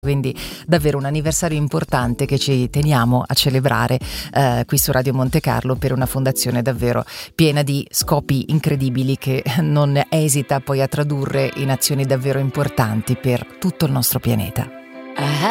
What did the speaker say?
Quindi davvero un anniversario importante che ci teniamo a celebrare qui su Radio Monte Carlo, per una fondazione davvero piena di scopi incredibili, che non esita poi a tradurre in azioni davvero importanti per tutto il nostro pianeta.